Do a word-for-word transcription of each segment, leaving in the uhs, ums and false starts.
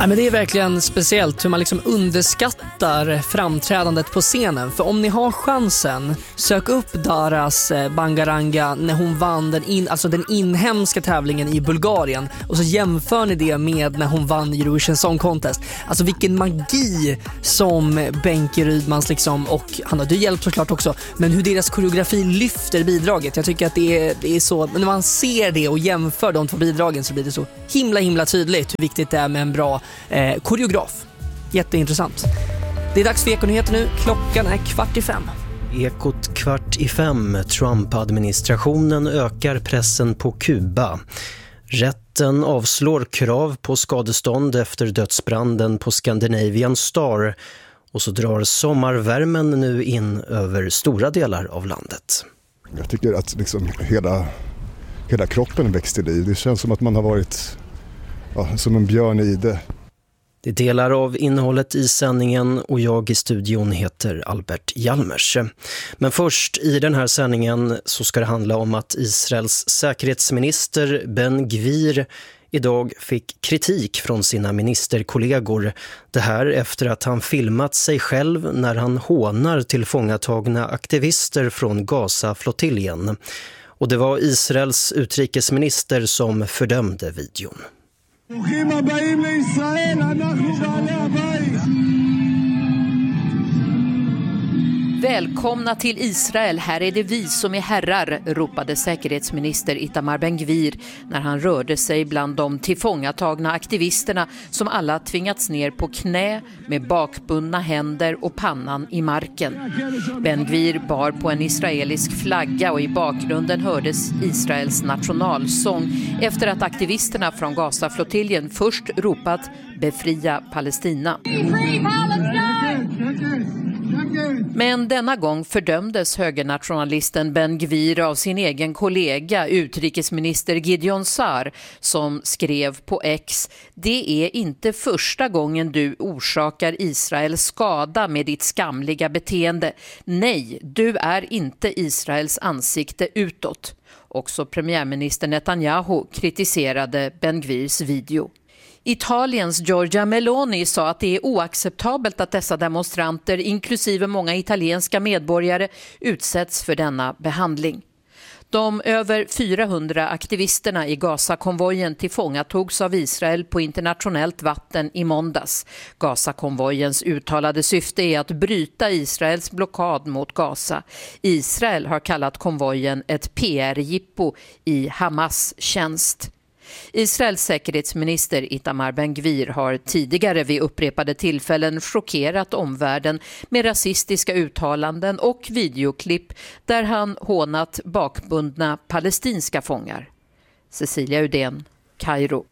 Ja, men det är verkligen speciellt hur man liksom underskattar framträdandet på scenen. För om ni har chansen, sök upp Daras Bangaranga när hon vann den, in, alltså den inhemska tävlingen i Bulgarien. Och så jämför ni det med när hon vann Eurovision Song Contest. Alltså vilken magi som Benke Rydmans liksom, och han har du hjälpt såklart också, men hur deras koreografi lyfter bidraget. Jag tycker att det är, det är så, när man ser det och jämför de två bidragen så blir det så himla himla tydligt hur viktigt det är med en bra Eh, koreograf. Jätteintressant. Det är dags för Ekonyheter nu. Klockan är kvart i fem. Ekot kvart i fem. Trump-administrationen ökar pressen på Kuba. Rätten avslår krav på skadestånd efter dödsbranden på Scandinavian Star. Och så drar sommarvärmen nu in över stora delar av landet. Jag tycker att liksom hela, hela kroppen växte i liv. Det känns som att man har varit ja, som en björn i det. Det delar av innehållet i sändningen och jag i studion heter Albert Hjalmers. Men först i den här sändningen så ska det handla om att Israels säkerhetsminister Ben Gvir idag fick kritik från sina ministerkollegor. Det här efter att han filmat sig själv när han hånar tillfångatagna aktivister från Gaza-flottiljen. Och det var Israels utrikesminister som fördömde videon. Välkomna till Israel, här är det vi som är herrar, ropade säkerhetsminister Itamar Ben Gvir när han rörde sig bland de tillfångatagna aktivisterna som alla tvingats ner på knä med bakbundna händer och pannan i marken. Ben Gvir bar på en israelisk flagga och i bakgrunden hördes Israels nationalsång efter att aktivisterna från Gaza-flottiljen först ropat befria Palestina. Men denna gång fördömdes högernationalisten Ben Gvir av sin egen kollega utrikesminister Gideon Sa'ar som skrev på X: det är inte första gången du orsakar Israel skada med ditt skamliga beteende. Nej, du är inte Israels ansikte utåt. Också premiärminister Netanyahu kritiserade Ben Gvirs video. Italiens Giorgia Meloni sa att det är oacceptabelt att dessa demonstranter, inklusive många italienska medborgare, utsätts för denna behandling. De över fyrahundra aktivisterna i Gaza-konvojen tillfångatogs av Israel på internationellt vatten i måndags. Gaza-konvojens uttalade syfte är att bryta Israels blockad mot Gaza. Israel har kallat konvojen ett P R-jippo i Hamas tjänst. Israels säkerhetsminister Itamar Ben Gvir har tidigare vid upprepade tillfällen chockerat omvärlden med rasistiska uttalanden och videoklipp där han hånat bakbundna palestinska fångar. Cecilia Udén, Kairo.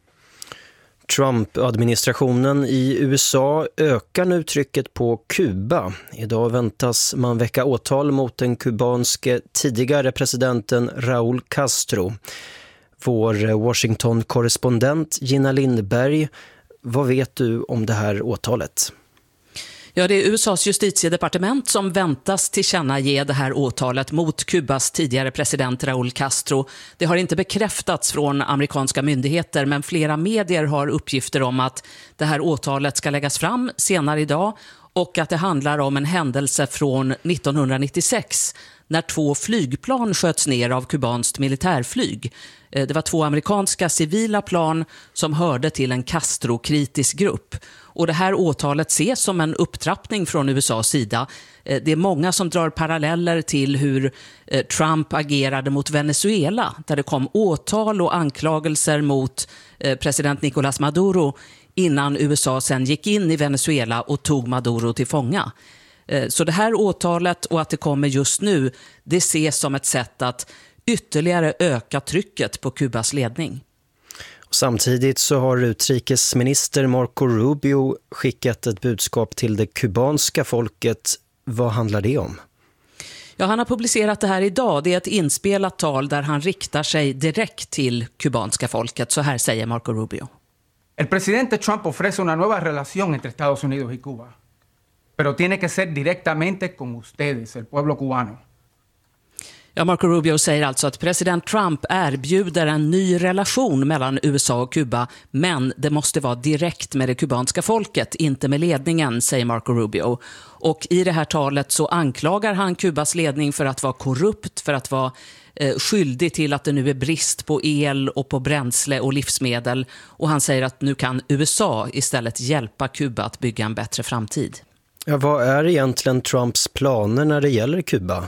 Trump-administrationen i U S A ökar nu trycket på Kuba. Idag väntas man väcka åtal mot den kubanske tidigare presidenten Raúl Castro. Vår Washington-korrespondent Gina Lindberg, vad vet du om det här åtalet? Ja, det är U S A:s justitiedepartement som väntas tillkännage det här åtalet mot Kubas tidigare president Raúl Castro. Det har inte bekräftats från amerikanska myndigheter, men flera medier har uppgifter om att det här åtalet ska läggas fram senare idag och att det handlar om en händelse från nittonhundranittiosex när två flygplan sköts ner av kubanskt militärflyg. Det var två amerikanska civila plan som hörde till en Castro-kritisk grupp. Och det här åtalet ses som en upptrappning från U S A:s sida. Det är många som drar paralleller till hur Trump agerade mot Venezuela, där det kom åtal och anklagelser mot president Nicolás Maduro innan U S A sen gick in i Venezuela och tog Maduro till fånga. Så det här åtalet och att det kommer just nu, det ses som ett sätt att ytterligare öka trycket på Kubas ledning. Samtidigt så har utrikesminister Marco Rubio skickat ett budskap till det kubanska folket. Vad handlar det om? Ja, han har publicerat det här idag. Det är ett inspelat tal där han riktar sig direkt till kubanska folket. Så här säger Marco Rubio. El presidente Trump ofrece una nueva relación entre Estados Unidos y Cuba. Pero tiene que ser directamente con ustedes, el pueblo cubano. Ja, Marco Rubio säger alltså att president Trump erbjuder en ny relation mellan U S A och Kuba, men det måste vara direkt med det kubanska folket, inte med ledningen, säger Marco Rubio. Och i det här talet så anklagar han Kubas ledning för att vara korrupt, för att vara eh, skyldig till att det nu är brist på el och på bränsle och livsmedel. Och han säger att nu kan U S A istället hjälpa Kuba att bygga en bättre framtid. Ja, vad är egentligen Trumps planer när det gäller Kuba?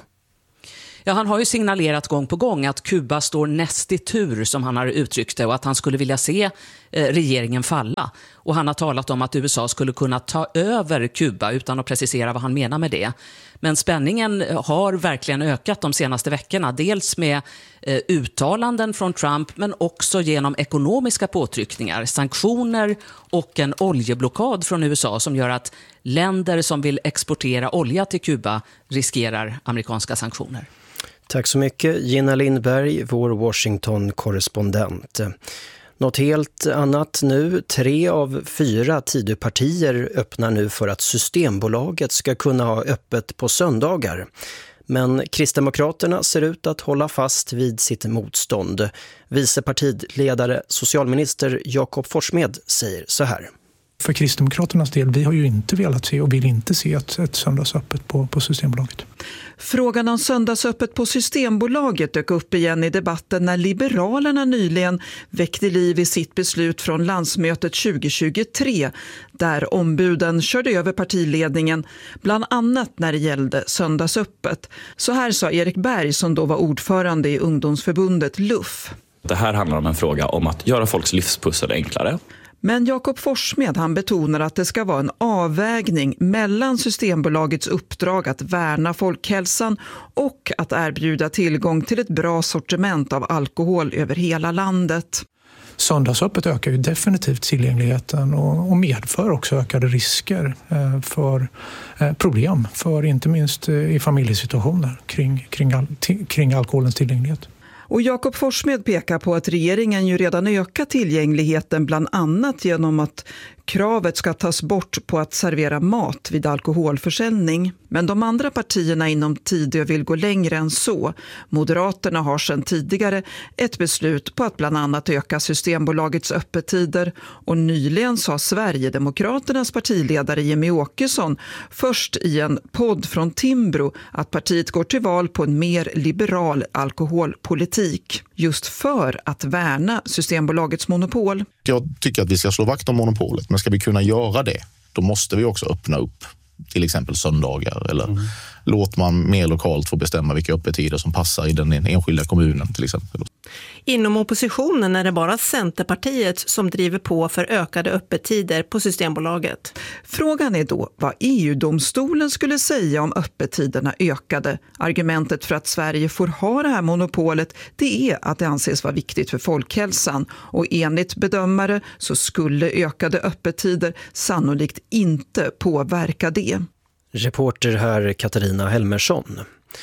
Ja, han har ju signalerat gång på gång att Kuba står näst i tur, som han har uttryckt det, och att han skulle vilja se eh, regeringen falla. Och han har talat om att U S A skulle kunna ta över Kuba utan att precisera vad han menar med det. Men spänningen har verkligen ökat de senaste veckorna. Dels med eh, uttalanden från Trump, men också genom ekonomiska påtryckningar, sanktioner och en oljeblockad från U S A som gör att länder som vill exportera olja till Kuba riskerar amerikanska sanktioner. Tack så mycket, Gina Lindberg, vår Washington-korrespondent. Något helt annat nu. Tre av fyra Tidöpartier öppnar nu för att Systembolaget ska kunna ha öppet på söndagar. Men Kristdemokraterna ser ut att hålla fast vid sitt motstånd. Vice partiledare, socialminister Jakob Forssmed säger så här. För Kristdemokraternas del, vi har ju inte velat se och vill inte se ett, ett söndagsöppet på, på Systembolaget. Frågan om söndagsöppet på Systembolaget dök upp igen i debatten när Liberalerna nyligen väckte liv i sitt beslut från landsmötet tjugo tjugotre, där ombuden körde över partiledningen, bland annat när det gällde söndagsöppet. Så här sa Erik Berg, som då var ordförande i ungdomsförbundet L U F. Det här handlar om en fråga om att göra folks livspussel enklare. Men Jakob Forssmed, han betonar att det ska vara en avvägning mellan Systembolagets uppdrag att värna folkhälsan och att erbjuda tillgång till ett bra sortiment av alkohol över hela landet. Söndagsöppet ökar ju definitivt tillgängligheten och, och medför också ökade risker eh, för eh, problem, för inte minst eh, i familjesituationer kring, kring, all, t- kring alkoholens tillgänglighet. Och Jakob Forssmed pekar på att regeringen ju redan ökar tillgängligheten bland annat genom att kravet ska tas bort på att servera mat vid alkoholförsäljning. Men de andra partierna inom Tidö vill gå längre än så. Moderaterna har sedan tidigare ett beslut på att bland annat öka Systembolagets öppettider. Och nyligen sa Sverigedemokraternas partiledare Jimmie Åkesson först i en podd från Timbro att partiet går till val på en mer liberal alkoholpolitik. Just för att värna Systembolagets monopol. Jag tycker att vi ska slå vakt om monopolet, men ska vi kunna göra det, då måste vi också öppna upp till exempel söndagar eller mm. låt man mer lokalt få bestämma vilka öppettider som passar i den enskilda kommunen till exempel. Inom oppositionen är det bara Centerpartiet som driver på för ökade öppettider på Systembolaget. Frågan är då vad E U-domstolen skulle säga om öppettiderna ökade. Argumentet för att Sverige får ha det här monopolet, det är att det anses vara viktigt för folkhälsan. Och enligt bedömare så skulle ökade öppettider sannolikt inte påverka det. Reporter här Katarina Helmersson.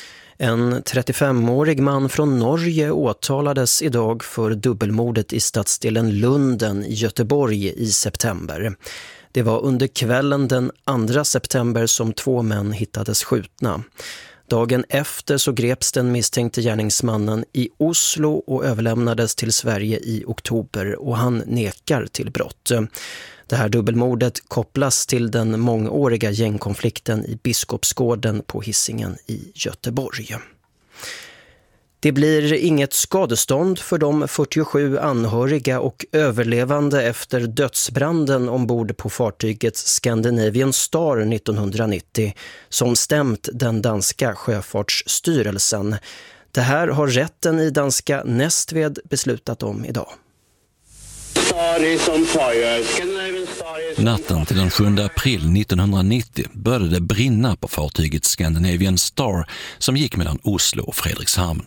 En trettiofemårig man från Norge åtalades idag för dubbelmordet i stadsdelen Lunden i Göteborg i september. Det var under kvällen den andra september som två män hittades skjutna. Dagen efter så greps den misstänkte gärningsmannen i Oslo och överlämnades till Sverige i oktober, och han nekar till brott. Det här dubbelmordet kopplas till den mångåriga gängkonflikten i Biskopsgården på Hisingen i Göteborg. Det blir inget skadestånd för de fyrtiosju anhöriga och överlevande efter dödsbranden ombord på fartyget Scandinavian Star nittonhundranittio som stämt den danska sjöfartsstyrelsen. Det här har rätten i danska Nästved beslutat om idag. Natten till den sjunde april nittonhundranittio började det brinna på fartyget Scandinavian Star som gick mellan Oslo och Fredrikshamn.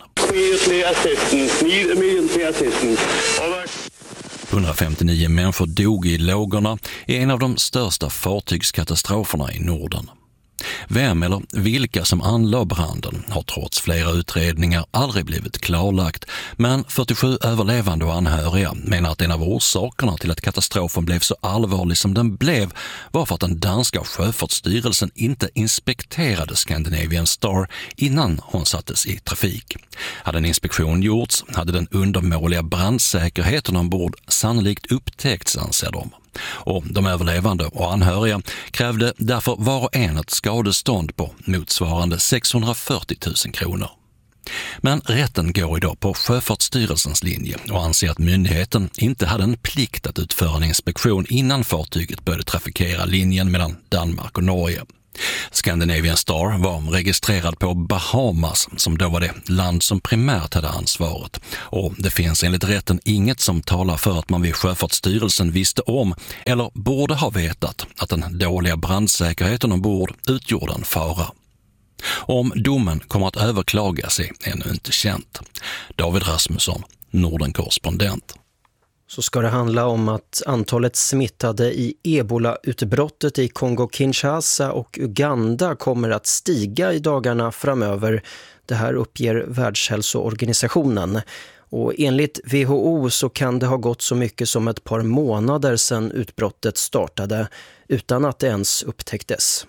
hundrafemtionio människor dog i lågorna i en av de största fartygskatastroferna i Norden. Vem eller vilka som anlade branden har trots flera utredningar aldrig blivit klarlagt, men fyrtiosju överlevande och anhöriga menar att en av orsakerna till att katastrofen blev så allvarlig som den blev var för att den danska sjöfartsstyrelsen inte inspekterade Scandinavian Star innan hon sattes i trafik. Hade en inspektion gjorts hade den undermåliga brandsäkerheten ombord sannolikt upptäckts, anser de. Och de överlevande och anhöriga krävde därför var och en ett skadestånd på motsvarande sexhundrafyrtio tusen kronor. Men rätten går idag på Sjöfartsstyrelsens linje och anser att myndigheten inte hade en plikt att utföra en inspektion innan fartyget började trafikera linjen mellan Danmark och Norge. Scandinavian Star var registrerad på Bahamas, som då var det land som primärt hade ansvaret. Och det finns enligt rätten inget som talar för att man vid Sjöfartsstyrelsen visste om eller borde ha vetat att den dåliga brandsäkerheten ombord utgjorde en fara. Om domen kommer att överklagas är ännu inte känt. David Rasmusson, Norden-korrespondent. Så ska det handla om att antalet smittade i Ebola-utbrottet i Kongo-Kinshasa och Uganda kommer att stiga i dagarna framöver. Det här uppger Världshälsoorganisationen. Och enligt W H O så kan det ha gått så mycket som ett par månader sedan utbrottet startade utan att det ens upptäcktes.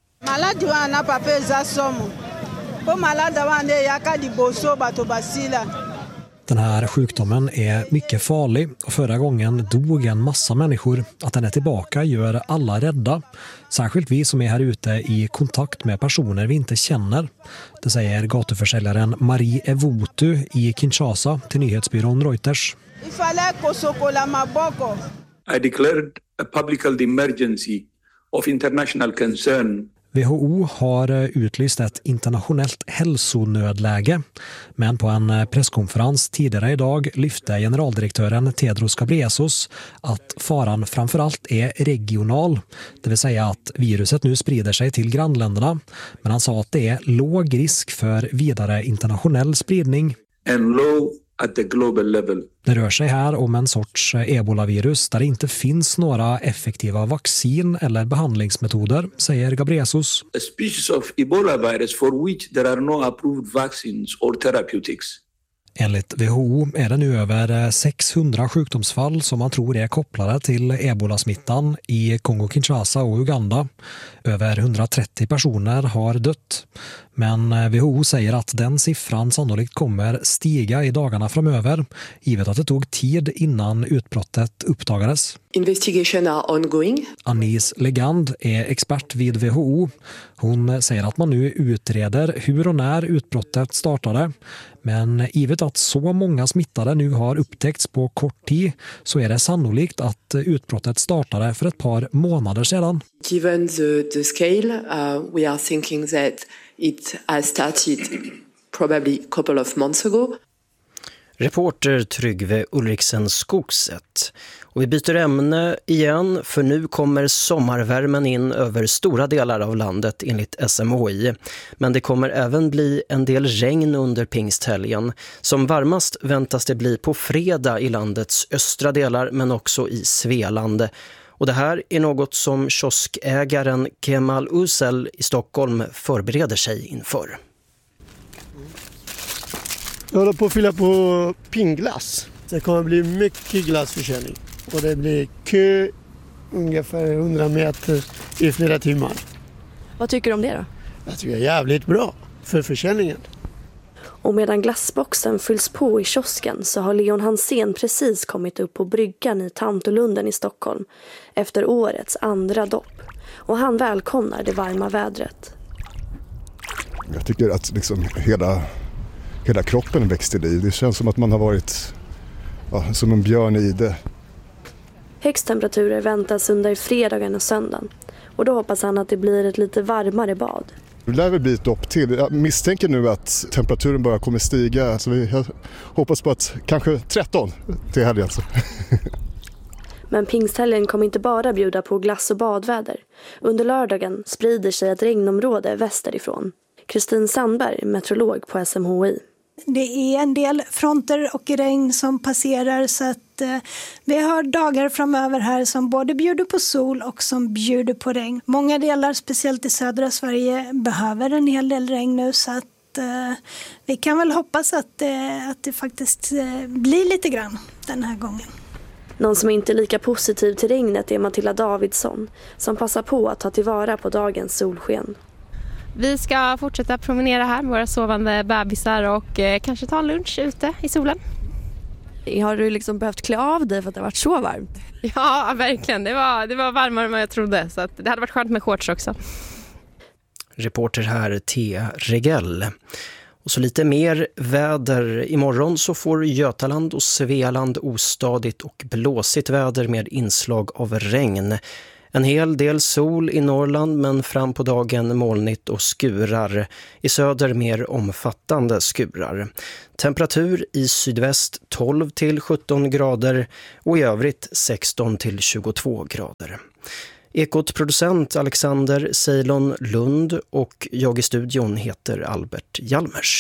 Den här sjukdomen är mycket farlig och förra gången dog en massa människor. Att den är tillbaka gör alla rädda. Särskilt vi som är här ute i kontakt med personer vi inte känner. Det säger gatuförsäljaren Marie Evotu i Kinshasa till nyhetsbyrån Reuters. I declared a public health emergency of international concern. W H O har utlyst ett internationellt hälsonödläge, men på en presskonferens tidigare idag lyfte generaldirektören Tedros Ghebreyesus att faran framförallt är regional, det vill säga att viruset nu sprider sig till grannländerna, men han sa att det är låg risk för vidare internationell spridning. And low at the global level. Det rör sig här om en sorts ebolavirus där det inte finns några effektiva vaccin eller behandlingsmetoder, säger Ghebreyesus. A species of Ebola virus for which there are no approved vaccines or therapeutics. Enligt W H O är det nu över sexhundra sjukdomsfall som man tror är kopplade till ebolasmittan i Kongo-Kinshasa och Uganda. Över hundratrettio personer har dött. Men W H O säger att den siffran sannolikt kommer stiga i dagarna framöver, givet att det tog tid innan utbrottet uppdagades. Investigation are ongoing. Anis Legand är expert vid W H O. Hon säger att man nu utreder hur och när utbrottet startade. Men givet att så många smittade nu har upptäckts på kort tid så är det sannolikt att utbrottet startade för ett par månader sedan. Given the, the scale, uh, we are thinking that it has started probably a couple of months ago. Reporter Tryggve Ulriksen Skogset. Och vi byter ämne igen, för nu kommer sommarvärmen in över stora delar av landet enligt S M H I. Men det kommer även bli en del regn under pingsthelgen. Som varmast väntas det bli på fredag i landets östra delar, men också i Svealand. Och det här är något som kioskägaren Kemal Usel i Stockholm förbereder sig inför. Jag håller på att fylla på pingglass. Det kommer bli mycket glassförsäljning. Och det blir kö ungefär hundra meter i flera timmar. Vad tycker du om det då? Jag tycker det är jävligt bra för försäljningen. Och medan glassboxen fylls på i kiosken så har Leon Hansén precis kommit upp på bryggan i Tantolunden i Stockholm efter årets andra dopp. Och han välkomnar det varma vädret. Jag tycker att liksom hela, hela kroppen växt till liv. Det känns som att man har varit ja, som en björn i det. Högsttemperaturer väntas under fredagen och söndagen. Och då hoppas han att det blir ett lite varmare bad. Det lär väl bli ett dopp till. Jag misstänker nu att temperaturen bara kommer stiga. Så vi hoppas på att kanske tretton till helgen. Alltså. Men pingsthelgen kommer inte bara bjuda på glass och badväder. Under lördagen sprider sig ett regnområde västerifrån. Kristin Sandberg, meteorolog på S M H I. Det är en del fronter och regn som passerar, så att eh, vi har dagar framöver här som både bjuder på sol och som bjuder på regn. Många delar, speciellt i södra Sverige, behöver en hel del regn nu, så att eh, vi kan väl hoppas att, eh, att det faktiskt eh, blir lite grann den här gången. Någon som inte är lika positiv till regnet är Matilda Davidsson, som passar på att ta tillvara på dagens solsken. Vi ska fortsätta promenera här med våra sovande bebisar och eh, kanske ta en lunch ute i solen. Har du liksom behövt klä av dig för att det har varit så varmt? Ja, verkligen. Det var, det var varmare än vad jag trodde, så att det hade varit skönt med shorts också. Reporter här, Thea Regell. Och så lite mer väder. Imorgon så får Götaland och Svealand ostadigt och blåsigt väder med inslag av regn. En hel del sol i Norrland, men fram på dagen molnigt och skurar. I söder mer omfattande skurar. Temperatur i sydväst tolv till sjutton grader och i övrigt sexton till tjugotvå grader. Ekot-producent Alexander Ceylon Lund och jag i studion heter Albert Hjalmers.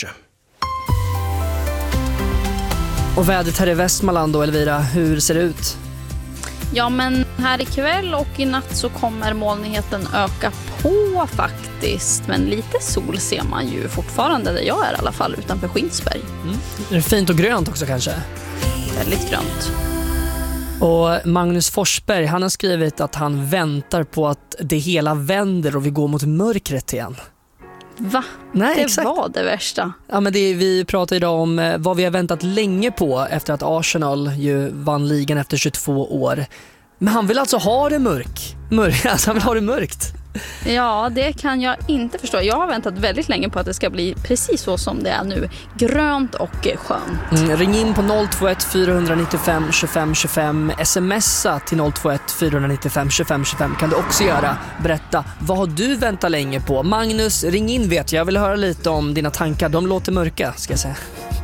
Och vädret här i Västmanland då, Elvira, hur ser det ut? Ja, men här ikväll och i natt så kommer molnigheten öka på faktiskt. Men lite sol ser man ju fortfarande där jag är i alla fall, utanför Skinsberg. Mm. Det är fint och grönt också kanske? Väldigt grönt. Och Magnus Forsberg, han har skrivit att han väntar på att det hela vänder och vi går mot mörkret igen. Va? Nej, det exakt. var det värsta. Ja, men det, vi pratar idag om vad vi har väntat länge på efter att Arsenal ju vann ligan efter tjugotvå år. Men han vill alltså ha det mörk. mörk alltså han vill ha det mörkt. Ja, det kan jag inte förstå. Jag har väntat väldigt länge på att det ska bli precis så som det är nu. Grönt och skönt. Mm, ring in på noll två ett fyra nio fem tjugofem tjugofem. Smsa till noll två ett fyra nio fem tjugofem tjugofem kan du också göra. Berätta, vad har du väntat länge på? Magnus, ring in vet jag. Jag vill höra lite om dina tankar. De låter mörka, ska jag säga.